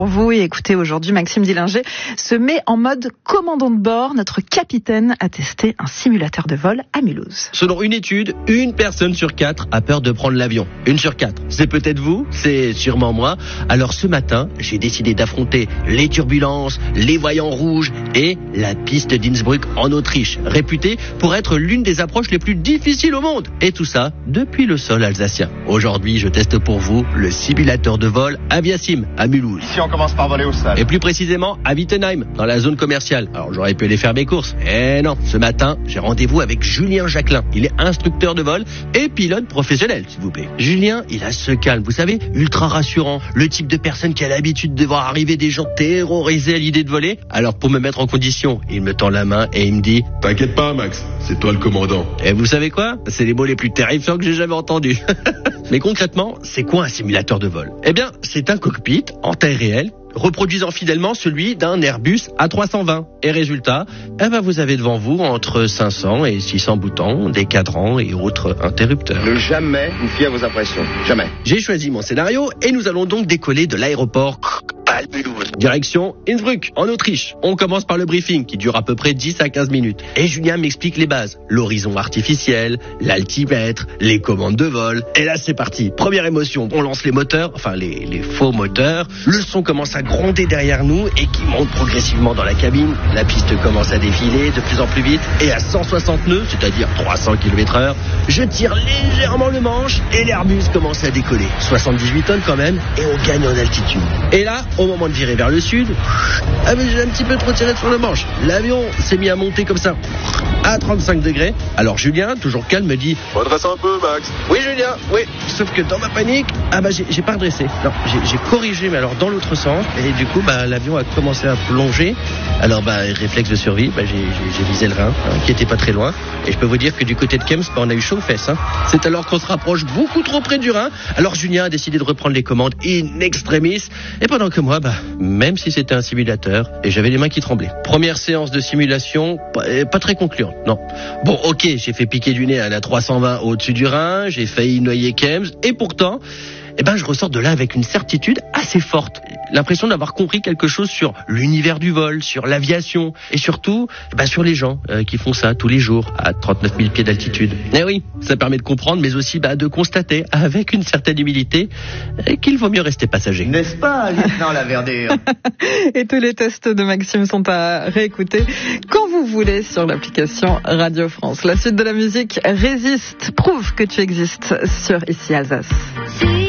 Vous et écoutez, aujourd'hui, Maxime Dillinger se met en mode commandant de bord. Notre capitaine a testé un simulateur de vol à Mulhouse. Selon une étude, 1 personne sur 4 a peur de prendre l'avion. 1 sur 4. C'est peut-être vous, c'est sûrement moi. Alors ce matin, j'ai décidé d'affronter les turbulences, les voyants rouges et la piste d'Innsbruck en Autriche, réputée pour être l'une des approches les plus difficiles au monde. Et tout ça depuis le sol alsacien. Aujourd'hui, je teste pour vous le simulateur de vol Aviasim à Mulhouse. Ici, on commence par voler au sol. Et plus précisément à Wittenheim, dans la zone commerciale. Alors j'aurais pu aller faire mes courses. Eh non, ce matin, j'ai rendez-vous avec Julien Jacquelin. Il est instructeur de vol et pilote professionnel, s'il vous plaît. Julien, il a ce calme, vous savez, ultra rassurant. Le type de personne qui a l'habitude de voir arriver des gens terrorisés à l'idée de voler. Alors pour me mettre en condition, il me tend la main et il me dit « T'inquiète pas, Max, c'est toi le commandant. » Et vous savez quoi? C'est les mots les plus terrifiants que j'ai jamais entendus. Mais concrètement, c'est quoi un simulateur de vol? Eh bien, c'est un cockpit en taille réelle, reproduisant fidèlement celui d'un Airbus A320. Et résultat, vous avez devant vous entre 500 et 600 boutons, des cadrans et autres interrupteurs. Ne jamais vous fier à vos impressions. Jamais. J'ai choisi mon scénario et nous allons donc décoller de l'aéroport à Mulhouse. Direction Innsbruck, en Autriche. On commence par le briefing qui dure à peu près 10 à 15 minutes. Et Julien m'explique les bases. L'horizon artificiel, l'altimètre, les commandes de vol. Et là c'est parti. Première émotion, on lance les moteurs, enfin les faux moteurs. Le son commence à gronder derrière nous et qui monte progressivement dans la cabine. La piste commence à défiler de plus en plus vite. Et à 160 nœuds, c'est-à-dire 300 km/h, je tire légèrement le manche et l'Airbus commence à décoller. 78 tonnes quand même et on gagne en altitude. Et là, au moment de virer vers le sud, mais j'ai un petit peu trop tiré sur le manche. L'avion s'est mis à monter comme ça, à 35 degrés. Alors Julien, toujours calme, me dit « Redresse un peu, Max. » Oui Julien, oui. Sauf que dans ma panique, j'ai pas redressé. Non, j'ai corrigé, mais alors dans l'autre sens. Et du coup, l'avion a commencé à plonger. Alors, réflexe de survie, j'ai visé le Rhin, qui était pas très loin. Et je peux vous dire que du côté de Kems, on a eu chaud aux fesses. C'est alors qu'on se rapproche beaucoup trop près du Rhin. Alors Julien a décidé de reprendre les commandes in extremis. Et pendant que moi, même si c'était un simulateur, et j'avais les mains qui tremblaient. Première séance de simulation, pas très concluante, non. Bon, ok, j'ai fait piquer du nez à la 320 au-dessus du Rhin, j'ai failli noyer Kems, et pourtant, je ressors de là avec une certitude assez forte. L'impression d'avoir compris quelque chose sur l'univers du vol, sur l'aviation, et surtout, sur les gens qui font ça tous les jours, à 39 000 pieds d'altitude. Eh oui, ça permet de comprendre, mais aussi de constater, avec une certaine humilité, qu'il vaut mieux rester passager. N'est-ce pas, lieutenant Laverdure? Et tous les tests de Maxime sont à réécouter quand vous voulez sur l'application Radio France. La suite de la musique Résiste, prouve que tu existes sur Ici Alsace.